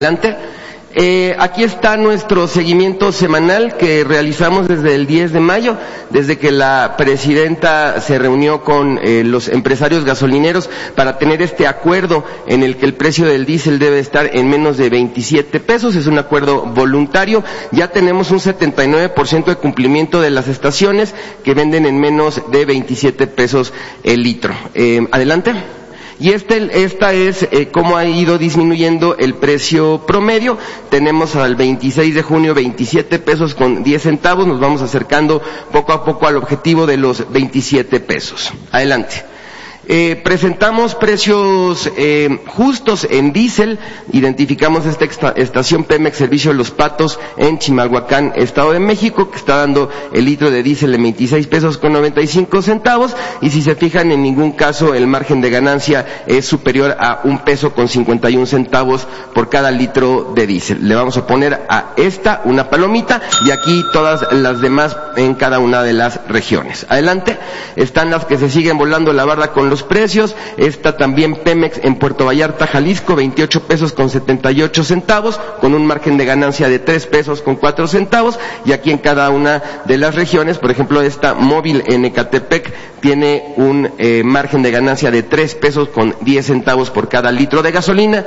Adelante. Aquí está nuestro seguimiento semanal que realizamos desde el 10 de mayo, desde que la presidenta se reunió con los empresarios gasolineros para tener este acuerdo en el que el precio del diésel debe estar en menos de 27 pesos. Es un acuerdo voluntario. Ya tenemos un 79% de cumplimiento de las estaciones que venden en menos de 27 pesos el litro. Adelante. Y esta es cómo ha ido disminuyendo el precio promedio. Tenemos al 26 de junio 27 pesos con 10 centavos. Nos vamos acercando poco a poco al objetivo de los 27 pesos. Adelante. Presentamos precios justos en diésel. Identificamos esta estación Pemex Servicio de Los Patos en Chimalhuacán, Estado de México, que está dando el litro de diésel en 26 pesos con 95 centavos. Y si se fijan, en ningún caso el margen de ganancia es superior a 1 peso con 51 centavos por cada litro de diésel. Le vamos a poner a esta una palomita y aquí todas las demás en cada una de las regiones. Adelante. Están las que se siguen volando la barda con los precios. Esta también Pemex en Puerto Vallarta, Jalisco, 28 pesos con 78 centavos, con un margen de ganancia de 3 pesos con 4 centavos. Y aquí en cada una de las regiones, por ejemplo, esta Móvil en Ecatepec tiene un margen de ganancia de 3 pesos con 10 centavos por cada litro de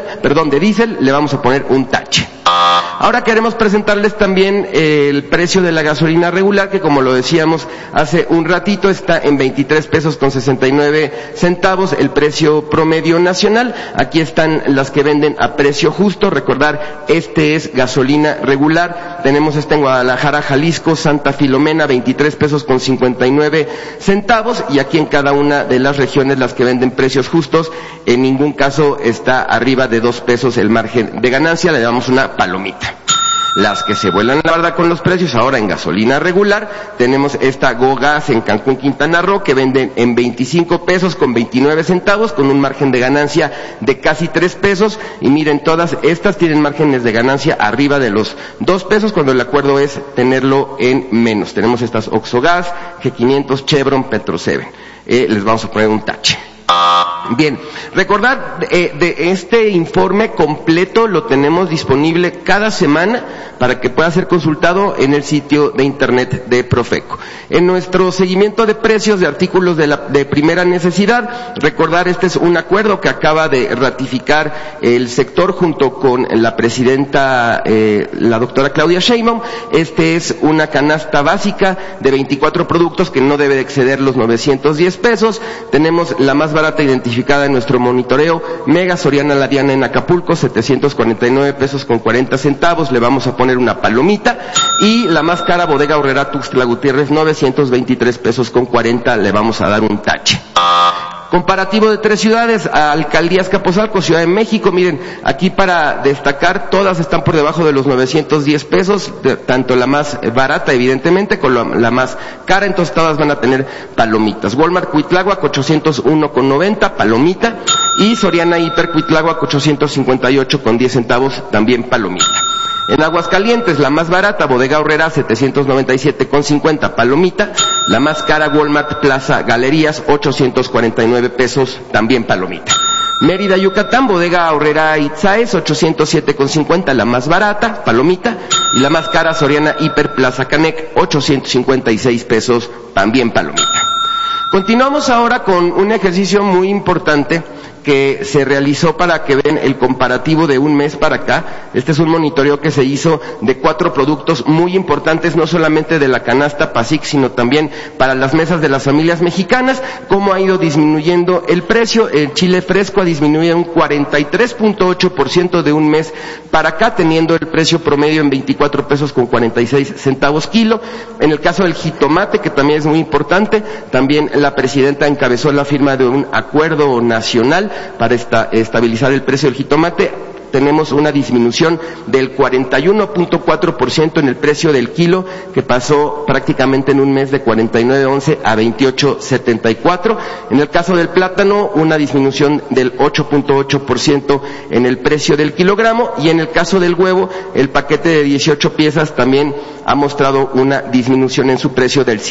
de diésel. Le vamos a poner un tache. Ahora queremos presentarles también el precio de la gasolina regular, que como lo decíamos hace un ratito, está en 23 pesos con 69 centavos, el precio promedio nacional. Aquí están las que venden a precio justo. Recordar, este es gasolina regular. Tenemos esta en Guadalajara, Jalisco, Santa Filomena, 23 pesos con 59 centavos. Y aquí en cada una de las regiones las que venden precios justos, en ningún caso está arriba de 2 pesos el margen de ganancia. Le damos una palomita. Las que se vuelan la barda con los precios ahora en gasolina regular, tenemos esta GoGas en Cancún, Quintana Roo, que venden en 25 pesos con 29 centavos, con un margen de ganancia de casi 3 pesos. Y miren, todas estas tienen márgenes de ganancia arriba de los 2 pesos, cuando el acuerdo es tenerlo en menos. Tenemos estas Oxogas, G500, Chevron, Petro7. Les vamos a poner un tache. Bien, recordar de este informe completo lo tenemos disponible cada semana para que pueda ser consultado en el sitio de internet de Profeco. En nuestro seguimiento de precios de artículos de primera necesidad, recordar, este es un acuerdo que acaba de ratificar el sector junto con la presidenta, la doctora Claudia Sheinbaum. Este es una canasta básica de 24 productos que no debe de exceder los 910 pesos. Tenemos la más barata identificada en nuestro monitoreo, Mega Soriana La Diana en Acapulco, 749 pesos con 40 centavos, le vamos a poner una palomita. Y la más cara, Bodega Aurrerá Tuxtla Gutiérrez, 923 pesos con 40, le vamos a dar un tache. Comparativo de 3 ciudades, Alcaldía Azcapotzalco, Ciudad de México. Miren, aquí para destacar, todas están por debajo de los 910 pesos, tanto la más barata, evidentemente, con la más cara, entonces todas van a tener palomitas. Walmart Cuitláhuac, 801,90, palomita. Y Soriana Hiper Cuitláhuac, 858,10 centavos, también palomita. En Aguascalientes, la más barata, Bodega Aurrerá, 797,50, palomita. La más cara, Walmart Plaza Galerías, 849 pesos, también palomita. Mérida, Yucatán, Bodega Aurrerá Itzaes, 807,50, la más barata, palomita. Y la más cara, Soriana Hiper Plaza Canec, 856 pesos, también palomita. Continuamos ahora con un ejercicio muy importante que se realizó para que vean el comparativo de un mes para acá. Este es un monitoreo que se hizo de 4 productos muy importantes, no solamente de la canasta PASIC, sino también para las mesas de las familias mexicanas. Cómo ha ido disminuyendo el precio. El chile fresco ha disminuido un 43.8% de un mes para acá, teniendo el precio promedio en 24 pesos con 46 centavos kilo. En el caso del jitomate, que también es muy importante, también la presidenta encabezó la firma de un acuerdo nacional para estabilizar el precio del jitomate. Tenemos una disminución del 41.4% en el precio del kilo, que pasó prácticamente en un mes de 49.11 a 28.74. En el caso del plátano, una disminución del 8.8% en el precio del kilogramo. Y en el caso del huevo, el paquete de 18 piezas también ha mostrado una disminución en su precio del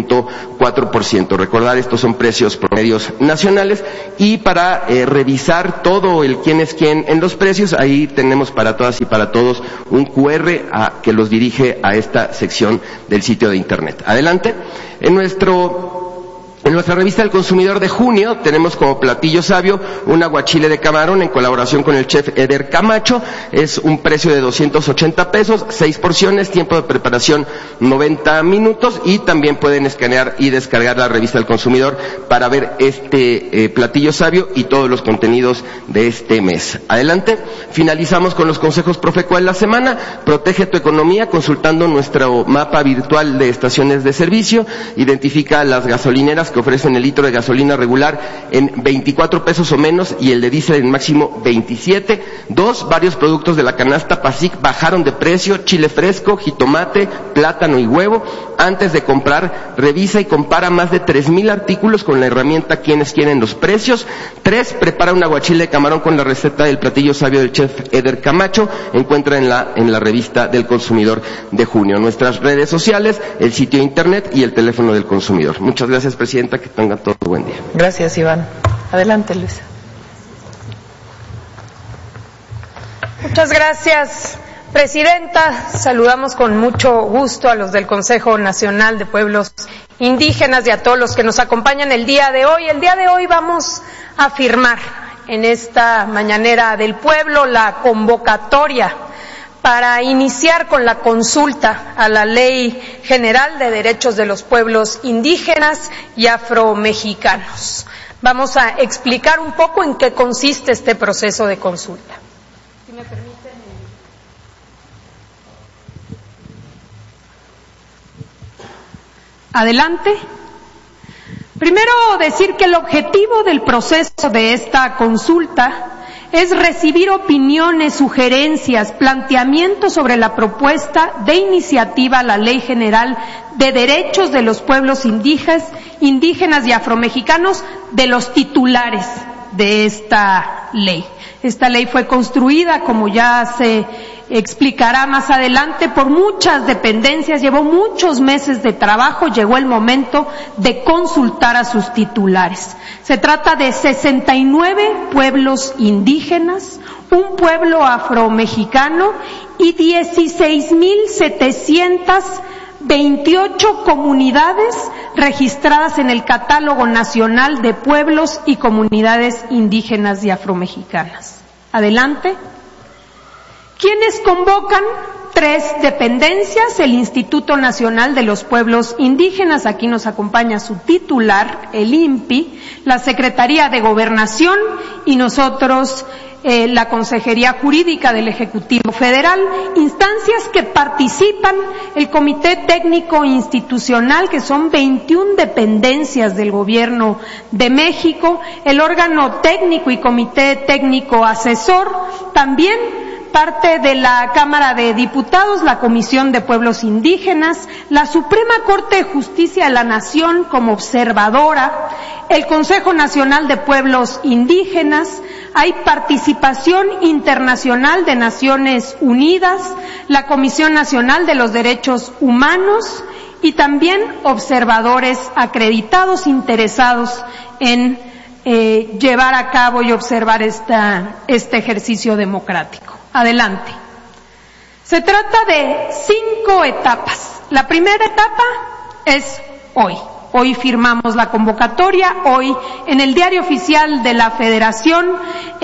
7.4%. Recordar, estos son precios promedios nacionales. Y para revisar todo el quién es quién en los precios, pues ahí tenemos para todas y para todos un QR que los dirige a esta sección del sitio de internet. Adelante. En nuestra revista El Consumidor de junio tenemos como platillo sabio un aguachile de camarón en colaboración con el chef Eder Camacho. Es un precio de 280 pesos, 6 porciones, tiempo de preparación 90 minutos y también pueden escanear y descargar la revista El Consumidor para ver este platillo sabio y todos los contenidos de este mes. Adelante. Finalizamos con los consejos Profeco de la semana. Protege tu economía consultando nuestro mapa virtual de estaciones de servicio. Identifica las gasolineras que ofrecen el litro de gasolina regular en 24 pesos o menos y el de diésel en máximo 27. 2. Varios productos de la canasta PASIC bajaron de precio: chile fresco, jitomate, plátano y huevo. Antes de comprar, revisa y compara más de 3,000 artículos con la herramienta Quienes Quieren los Precios. 3. Prepara un aguachile de camarón con la receta del platillo sabio del chef Eder Camacho. Encuentra en la revista del Consumidor de junio. Nuestras redes sociales, el sitio de internet y el teléfono del consumidor. Muchas gracias, presidenta. Que tengan todo buen día. Gracias, Iván. Adelante, Luisa. Muchas gracias, presidenta. Saludamos con mucho gusto a los del Consejo Nacional de Pueblos Indígenas y a todos los que nos acompañan el día de hoy. El día de hoy vamos a firmar en esta mañanera del pueblo la convocatoria para iniciar con la consulta a la Ley General de Derechos de los Pueblos Indígenas y Afromexicanos. Vamos a explicar un poco en qué consiste este proceso de consulta. Si me permiten. Adelante. Primero decir que el objetivo del proceso de esta consulta es recibir opiniones, sugerencias, planteamientos sobre la propuesta de iniciativa a la Ley General de Derechos de los Pueblos Indígenas y Afromexicanos de los titulares de esta ley. Esta ley fue construida, como ya se explicará más adelante, por muchas dependencias, llevó muchos meses de trabajo, llegó el momento de consultar a sus titulares. Se trata de 69 pueblos indígenas, un pueblo afromexicano y 16,728 comunidades registradas en el Catálogo Nacional de Pueblos y Comunidades Indígenas y Afromexicanas. Adelante. ¿Quiénes convocan? 3 dependencias: el Instituto Nacional de los Pueblos Indígenas, aquí nos acompaña su titular, el INPI, la Secretaría de Gobernación y nosotros, la Consejería Jurídica del Ejecutivo Federal, instancias que participan, el Comité Técnico Institucional, que son 21 dependencias del Gobierno de México, el órgano técnico y Comité Técnico Asesor, también parte de la Cámara de Diputados, la Comisión de Pueblos Indígenas, la Suprema Corte de Justicia de la Nación como observadora, el Consejo Nacional de Pueblos Indígenas, hay participación internacional de Naciones Unidas, la Comisión Nacional de los Derechos Humanos y también observadores acreditados interesados en llevar a cabo y observar este ejercicio democrático. Adelante. Se trata de 5 etapas. La primera etapa es hoy. Hoy firmamos la convocatoria, hoy en el Diario Oficial de la Federación,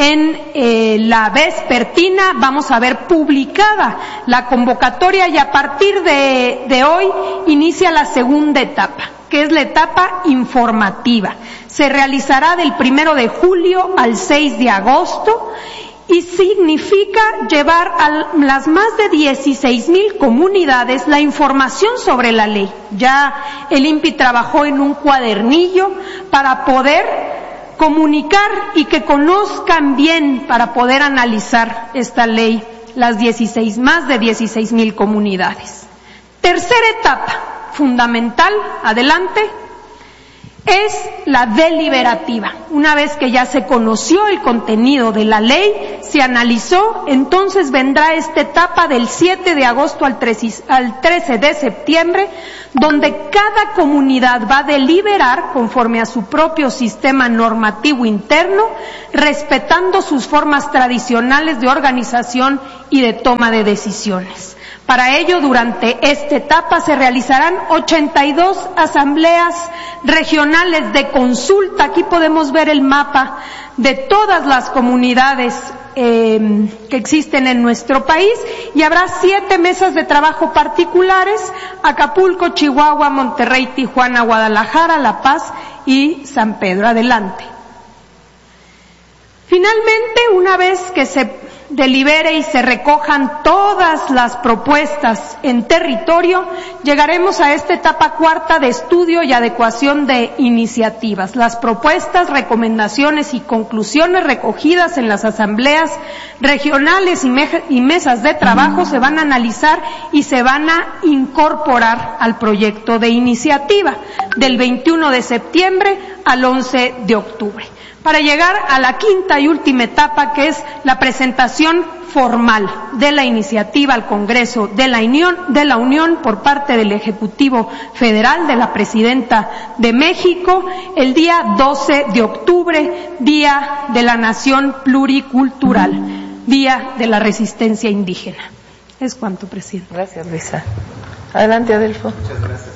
en la vespertina, vamos a ver publicada la convocatoria y a partir de hoy inicia la segunda etapa, que es la etapa informativa. Se realizará del 1 de julio al 6 de agosto y significa llevar a las más de 16,000 comunidades la información sobre la ley. Ya el INPI trabajó en un cuadernillo para poder comunicar y que conozcan bien, para poder analizar esta ley, las más de 16,000 comunidades. Tercera etapa, fundamental, adelante. es la deliberativa. Una vez que ya se conoció el contenido de la ley, se analizó, entonces vendrá esta etapa del 7 de agosto al 13 de septiembre, donde cada comunidad va a deliberar conforme a su propio sistema normativo interno, respetando sus formas tradicionales de organización y de toma de decisiones. Para ello, durante esta etapa se realizarán 82 asambleas regionales de consulta. Aquí podemos ver el mapa de todas las comunidades que existen en nuestro país, y habrá 7 mesas de trabajo particulares: Acapulco, Chihuahua, Monterrey, Tijuana, Guadalajara, La Paz y San Pedro. Adelante. Finalmente, una vez que se delibere y se recojan todas las propuestas en territorio, llegaremos a esta etapa cuarta de estudio y adecuación de iniciativas. Las propuestas, recomendaciones y conclusiones recogidas en las asambleas regionales y mesas de trabajo se van a analizar y se van a incorporar al proyecto de iniciativa del 21 de septiembre al 11 de octubre. Para llegar a la quinta y última etapa, que es la presentación formal de la iniciativa al Congreso de la Unión por parte del Ejecutivo Federal, de la Presidenta de México, el día 12 de octubre, Día de la Nación Pluricultural, Día de la Resistencia Indígena. Es cuanto, Presidente. Gracias, Luisa. Adelante, Adelfo. Muchas gracias,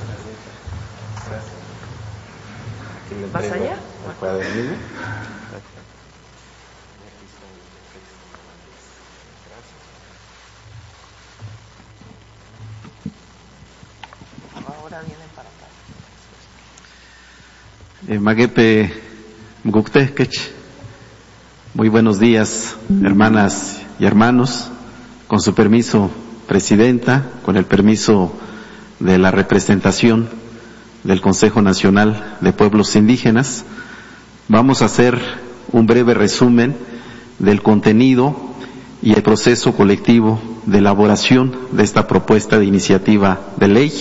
Presidenta. ¿Vas allá? Ahora vienen para acá. Maguepe Mgukteskech. Muy buenos días, hermanas y hermanos. Con su permiso, Presidenta, con el permiso de la representación del Consejo Nacional de Pueblos Indígenas, vamos a hacer un breve resumen del contenido y el proceso colectivo de elaboración de esta propuesta de iniciativa de ley.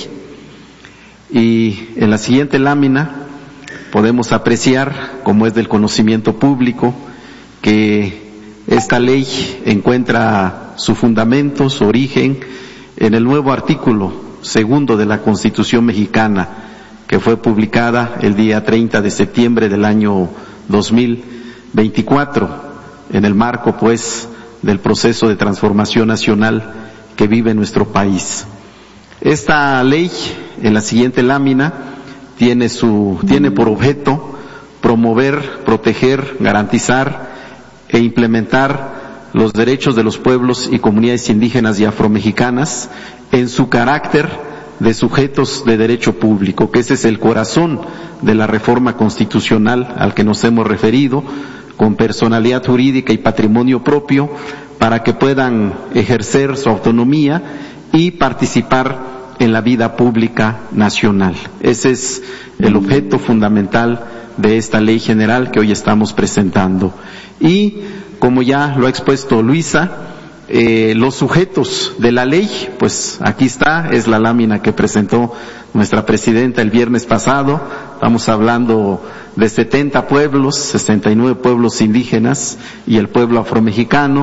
Y en la siguiente lámina podemos apreciar, como es del conocimiento público, que esta ley encuentra su fundamento, su origen, en el nuevo artículo 2 de la Constitución mexicana, que fue publicada el día 30 de septiembre del año 2024, en el marco, pues, del proceso de transformación nacional que vive nuestro país. Esta ley, en la siguiente lámina, tiene por objeto promover, proteger, garantizar e implementar los derechos de los pueblos y comunidades indígenas y afromexicanas en su carácter de sujetos de derecho público, que ese es el corazón de la reforma constitucional al que nos hemos referido, con personalidad jurídica y patrimonio propio, para que puedan ejercer su autonomía y participar en la vida pública nacional. Ese es el objeto fundamental de esta ley general que hoy estamos presentando. Y, como ya lo ha expuesto Luisa, los sujetos de la ley, pues aquí está, es la lámina que presentó nuestra Presidenta el viernes pasado. Estamos hablando de 70 pueblos, 69 pueblos indígenas y el pueblo afromexicano,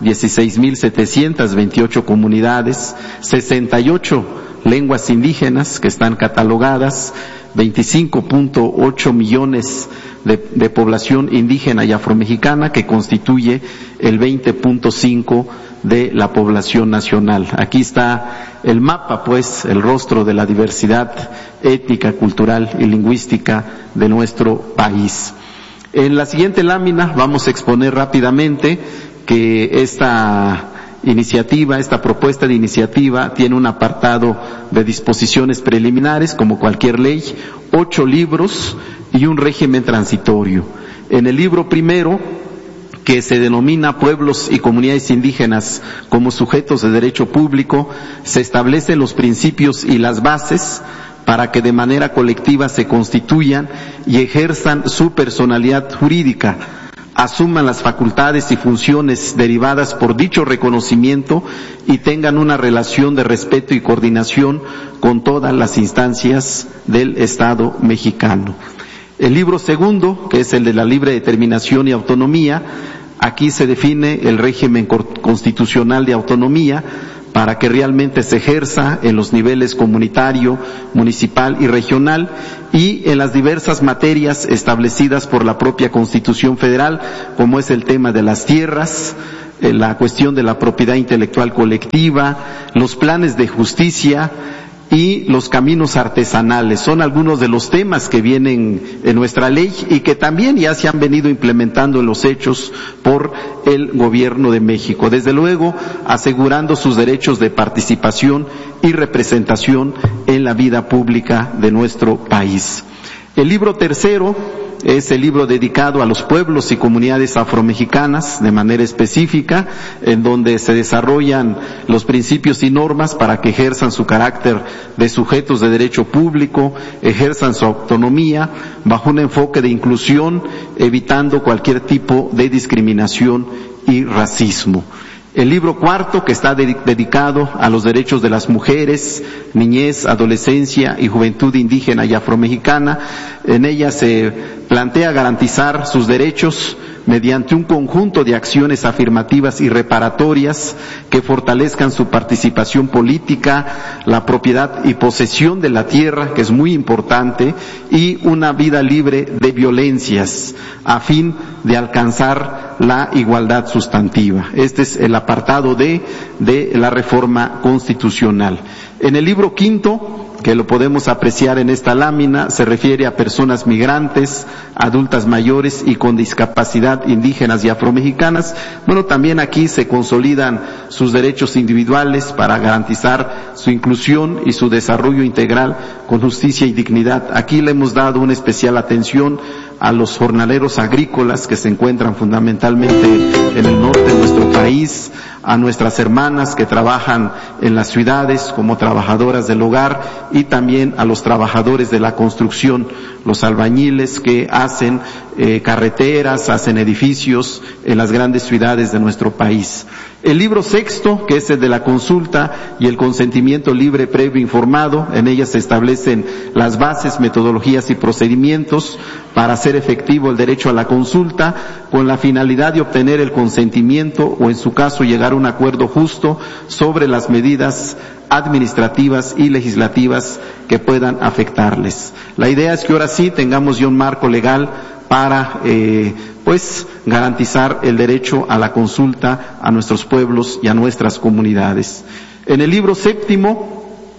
16,728 comunidades, 68 lenguas indígenas que están catalogadas, 25.8 millones de población indígena y afromexicana, que constituye el 20.5 de la población nacional. Aquí está el mapa, pues, el rostro de la diversidad étnica, cultural y lingüística de nuestro país. En la siguiente lámina vamos a exponer rápidamente que esta propuesta de iniciativa tiene un apartado de disposiciones preliminares, como cualquier ley, 8 libros y un régimen transitorio. En el libro primero, que se denomina Pueblos y Comunidades Indígenas como sujetos de derecho público, se establecen los principios y las bases para que de manera colectiva se constituyan y ejerzan su personalidad jurídica, asuman las facultades y funciones derivadas por dicho reconocimiento y tengan una relación de respeto y coordinación con todas las instancias del Estado mexicano. El libro segundo, que es el de la libre determinación y autonomía, aquí se define el régimen constitucional de autonomía para que realmente se ejerza en los niveles comunitario, municipal y regional y en las diversas materias establecidas por la propia Constitución Federal, como es el tema de las tierras, la cuestión de la propiedad intelectual colectiva, los planes de justicia y los caminos artesanales. Son algunos de los temas que vienen en nuestra ley y que también ya se han venido implementando en los hechos por el Gobierno de México. Desde luego, asegurando sus derechos de participación y representación en la vida pública de nuestro país. El libro tercero es el libro dedicado a los pueblos y comunidades afromexicanas de manera específica, en donde se desarrollan los principios y normas para que ejerzan su carácter de sujetos de derecho público, ejerzan su autonomía bajo un enfoque de inclusión, evitando cualquier tipo de discriminación y racismo. El libro cuarto, que está dedicado a los derechos de las mujeres, niñez, adolescencia y juventud indígena y afromexicana, en ella se plantea garantizar sus derechos mediante un conjunto de acciones afirmativas y reparatorias que fortalezcan su participación política, la propiedad y posesión de la tierra, que es muy importante, y una vida libre de violencias, a fin de alcanzar la igualdad sustantiva. Este es el apartado de la reforma constitucional. En el libro quinto, que lo podemos apreciar en esta lámina, se refiere a personas migrantes, adultas mayores y con discapacidad indígenas y afromexicanas. Bueno, también aquí se consolidan sus derechos individuales para garantizar su inclusión y su desarrollo integral con justicia y dignidad. Aquí le hemos dado una especial atención a los jornaleros agrícolas que se encuentran fundamentalmente en el norte de nuestro país, a nuestras hermanas que trabajan en las ciudades como trabajadoras del hogar y también a los trabajadores de la construcción, los albañiles que hacen carreteras, hacen edificios en las grandes ciudades de nuestro país. El libro sexto, que es el de la consulta y el consentimiento libre, previo, informado, en ella se establecen las bases, metodologías y procedimientos para hacer efectivo el derecho a la consulta, con la finalidad de obtener el consentimiento o en su caso llegar a un acuerdo justo sobre las medidas administrativas y legislativas que puedan afectarles. La idea es que ahora sí tengamos ya un marco legal para garantizar el derecho a la consulta a nuestros pueblos y a nuestras comunidades. En el libro séptimo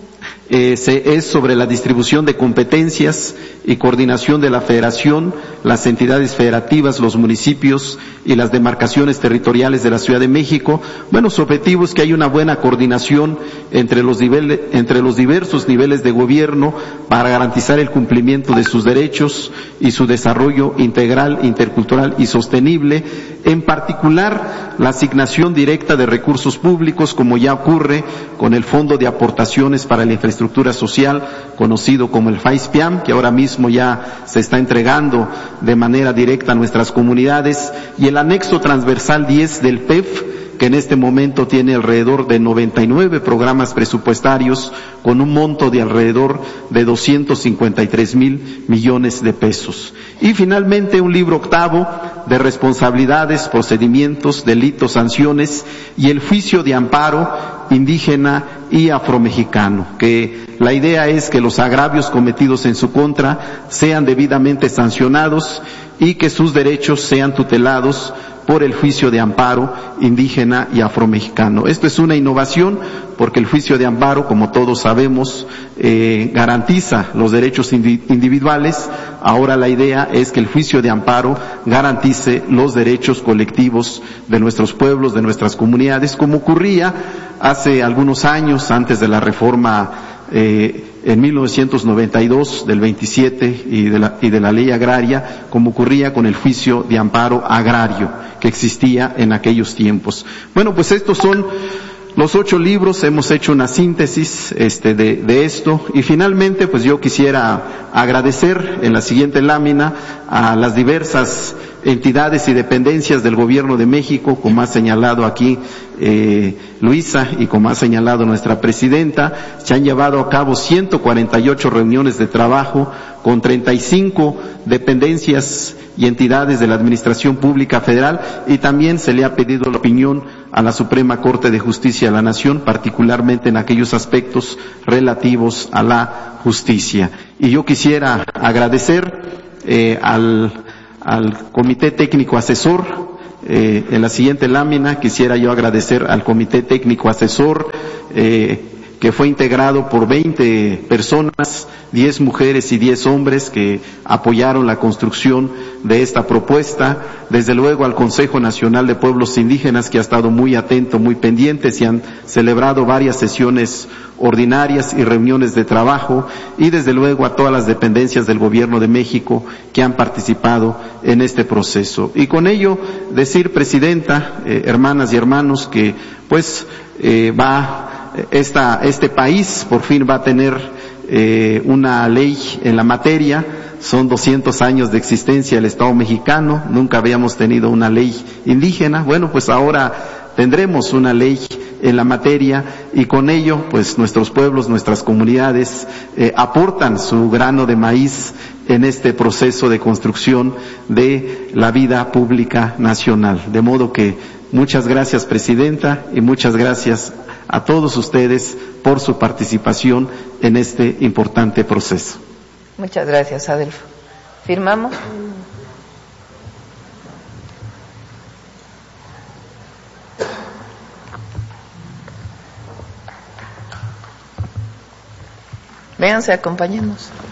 es sobre la distribución de competencias y coordinación de la federación, las entidades federativas, los municipios y las demarcaciones territoriales de la Ciudad de México. Bueno, su objetivo es que haya una buena coordinación entre los diversos niveles de gobierno para garantizar el cumplimiento de sus derechos y su desarrollo integral, intercultural y sostenible, en particular la asignación directa de recursos públicos, como ya ocurre con el Fondo de Aportaciones para la Infraestructura Social, conocido como el FAISPIAM, que ahora mismo ya se está entregando de manera directa a nuestras comunidades, y el anexo transversal 10 del PEF, que en este momento tiene alrededor de 99 programas presupuestarios con un monto de alrededor de 253,000 millones de pesos. Y finalmente un libro octavo de responsabilidades, procedimientos, delitos, sanciones y el juicio de amparo indígena y afromexicano, que la idea es que los agravios cometidos en su contra sean debidamente sancionados y que sus derechos sean tutelados por el juicio de amparo indígena y afromexicano. Esto es una innovación porque el juicio de amparo, como todos sabemos, garantiza los derechos individuales. Ahora la idea es que el juicio de amparo garantice los derechos colectivos de nuestros pueblos, de nuestras comunidades, como ocurría hace algunos años antes de la reforma en 1992 del 27 y de la ley agraria, como ocurría con el juicio de amparo agrario que existía en aquellos tiempos. Bueno, pues estos son los 8 libros, hemos hecho una síntesis de esto, y finalmente pues yo quisiera agradecer en la siguiente lámina a las diversas entidades y dependencias del Gobierno de México, como ha señalado aquí Luisa y como ha señalado nuestra presidenta, se han llevado a cabo 148 reuniones de trabajo con 35 dependencias y entidades de la Administración Pública Federal, y también se le ha pedido la opinión a la Suprema Corte de Justicia de la Nación, particularmente en aquellos aspectos relativos a la justicia. Y yo quisiera agradecer al Comité Técnico Asesor. En la siguiente lámina quisiera yo agradecer al Comité Técnico Asesor, que fue integrado por 20 personas, 10 mujeres y 10 hombres que apoyaron la construcción de esta propuesta. Desde luego al Consejo Nacional de Pueblos Indígenas, que ha estado muy atento, muy pendiente, se han celebrado varias sesiones ordinarias y reuniones de trabajo, y desde luego a todas las dependencias del Gobierno de México que han participado en este proceso. Y con ello decir, Presidenta, hermanas y hermanos, que pues este país por fin va a tener una ley en la materia. Son 200 años de existencia del Estado mexicano, nunca habíamos tenido una ley indígena. Bueno, pues ahora tendremos una ley en la materia, y con ello pues nuestros pueblos, nuestras comunidades aportan su grano de maíz en este proceso de construcción de la vida pública nacional. De modo que muchas gracias, Presidenta, y muchas gracias a todos ustedes por su participación en este importante proceso. Muchas gracias, Adelfo. ¿Firmamos? Véanse, acompañemos.